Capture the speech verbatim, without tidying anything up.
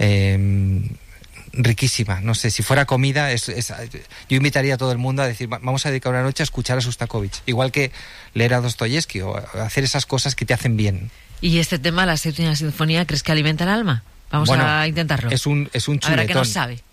eh, riquísima. No sé, si fuera comida, es, es, yo invitaría a todo el mundo a decir, vamos a dedicar una noche a escuchar a Shostakovich, igual que leer a Dostoyevsky o hacer esas cosas que te hacen bien. ¿Y este tema, la séptima sinfonía, crees que alimenta el alma? Vamos bueno, a intentarlo. Es un, es un chuletón. A ver a qué nos sabe.